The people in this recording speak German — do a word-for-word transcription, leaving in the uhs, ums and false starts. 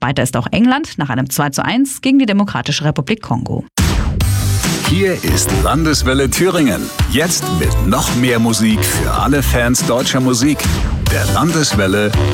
Weiter ist auch England nach einem zwei zu eins gegen die Demokratische Republik Kongo. Hier ist Landeswelle Thüringen. Jetzt mit noch mehr Musik für alle Fans deutscher Musik. Der Landeswelle